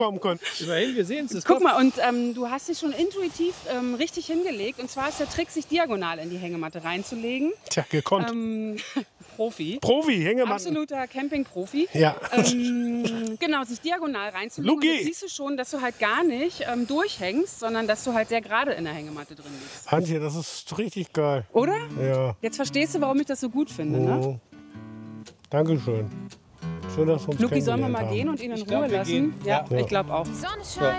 kommen können. Immerhin, wir sehen es. Guck mal, und du hast dich schon intuitiv richtig hingelegt. Und zwar ist der Trick, sich diagonal in die Hängematte reinzulegen. Tja, gekonnt. Profi. Profi, Hängematten. Absoluter Camping-Profi. Ja. Genau, sich diagonal reinzulegen. Und jetzt siehst du schon, dass du halt gar nicht durchhängst, sondern dass du halt sehr gerade in der Hängematte drin liegst. Antje, das ist richtig geil. Oder? Ja. Jetzt verstehst du, warum ich das so gut finde, ne? Dankeschön. Schön, dass wir uns Luki, sollen wir kennengelernt mal haben. gehen und ihn in Ich glaub, Ruhe wir lassen? gehen. Ja, Ja. ich glaube auch. Sonne scheint,